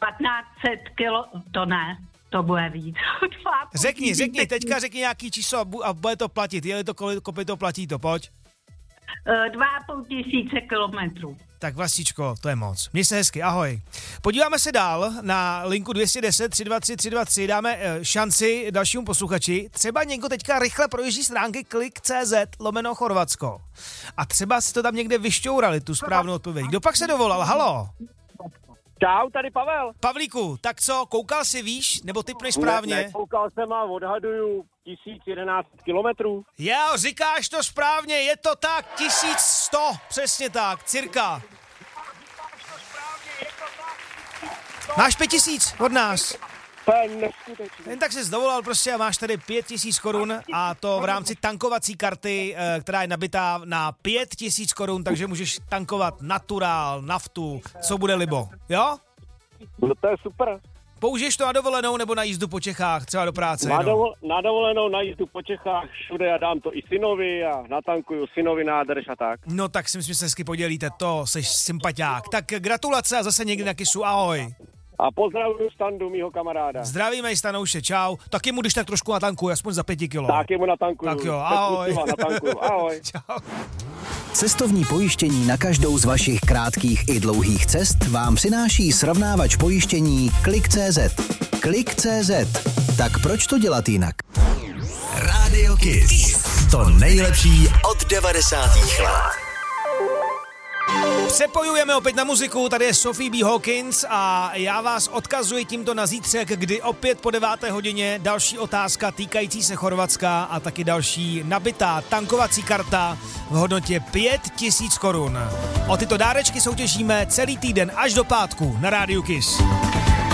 1500 kilo, to ne, to bude víc. Řekni, teďka řekni nějaký číslo a bude to platit. Je to kolik to platí to, pojď. 2500 kilometrů. Tak Vlastičko, to je moc. Měj se hezky, ahoj. Podíváme se dál na linku 210 323 323, dáme šanci dalšímu posluchači. Třeba někdo teďka rychle projíždí stránky klik.cz/Chorvatsko. A třeba si to tam někde vyšťourali, tu správnou odpověď. Kdo pak se dovolal? Halo? Čau, tady Pavel. Pavlíku, tak co, koukal jsi, víš? Nebo typneš správně? Nekoukal jsem a odhaduju 1011 kilometrů. Jo, říkáš to správně, je to tak, 1100, přesně tak, cirka. Máš 5000 od nás. To je neskutečné. Jen tak jsi dovolal prostě a máš tady 5000 korun a to v rámci tankovací karty, která je nabitá na 5000 korun, takže můžeš tankovat naturál, naftu, co bude libo, jo? No to je super. Použiješ to na dovolenou nebo na jízdu po Čechách, třeba do práce? Na dovolenou, na jízdu po Čechách, všude já dám to i synovi a natankuju synovi nádrž a tak. No tak si myslím, že se hezky podělíte, to jsi sympatiák. Tak gratulace a zase někdy na kysu, ahoj. A pozdravuju Standu, mýho kamaráda. Zdravíme i Stanouše, čau. Taky mu když tak trošku natankuj, aspoň za 5 kilo. Taky mu natankuju. Tak jo, ahoj. Ahoj. Čau. Cestovní pojištění na každou z vašich krátkých i dlouhých cest vám přináší srovnávač pojištění Klik.cz. Klik.cz. Tak proč to dělat jinak? Radio Kiss. To nejlepší od 90. let. Přepojujeme opět na muziku, tady je Sophie B. Hawkins a já vás odkazuji tímto na zítřek, kdy opět po 9. hodině další otázka týkající se Chorvatska a taky další nabitá tankovací karta v hodnotě 5000 korun. O tyto dárečky soutěžíme celý týden až do pátku na Rádiu Kiss.